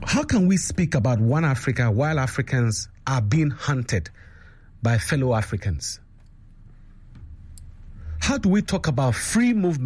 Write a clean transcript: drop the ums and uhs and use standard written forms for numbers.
How can we speak about one Africa while Africans are being hunted by fellow Africans? How do we talk about free movement